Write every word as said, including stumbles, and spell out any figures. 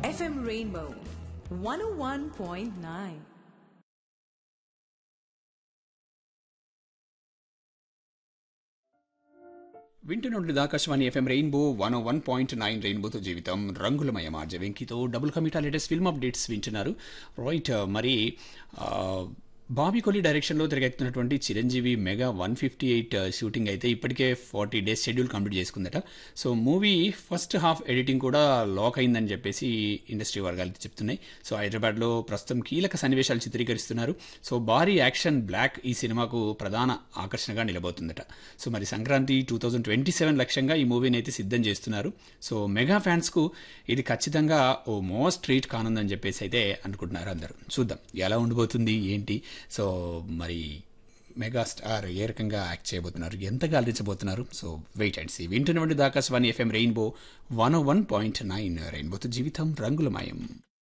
F M Rainbow one oh one point nine. వింటున్నది Akashvani FM rainbow one one point nine రెయిన్బోతో జీవితం రంగులమయం RJ వెంకీతో double కమిటా latest film updates వింటున్నారు. Right, మరి బాబీ కొలి డైరెక్షన్లో తిరగెత్తున్నటువంటి Chiranjeevi mega one fifty eight shooting అయితే ఇప్పటికే forty days schedule complete చేసుకుందట. So movie first half editing కూడా లాక్ అయిందని చెప్పేసి ఇండస్ట్రీ వర్గాలు చెప్తున్నాయి. సో హైదరాబాద్లో ప్రస్తుతం కీలక సన్నివేశాలు చిత్రీకరిస్తున్నారు. సో భారీ యాక్షన్ బ్లాక్ ఈ సినిమాకు ప్రధాన ఆకర్షణగా నిలబోతుందట. సో మరి Sankranti two thousand twenty seven లక్ష్యంగా ఈ మూవీని అయితే సిద్ధం చేస్తున్నారు. సో మెగా ఫ్యాన్స్కు ఇది ఖచ్చితంగా ఓ మోస్ట్ ట్రీట్ కానుందని చెప్పేసి అయితే అనుకుంటున్నారు అందరూ. చూద్దాం ఎలా ఉండిపోతుంది ఏంటి. సో మరి మెగాస్టార్ ఏ రకంగా యాక్ట్ చేయబోతున్నారు, ఎంతగా అలరించబోతున్నారు. So wait and see. వింటున్నటువంటి Akashvani FM rainbow one one point nine రెయిన్బోతో జీవితం రంగులమయం.